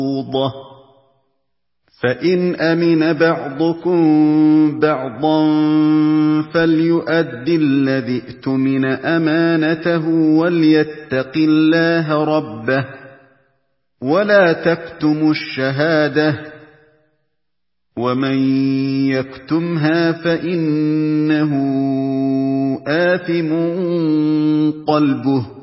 فإن أمن بعضكم بعضا فليؤد الذي ائتمن أمانته وليتق الله ربه ولا تكتموا الشهادة ومن يكتمها فإنه آثم قلبه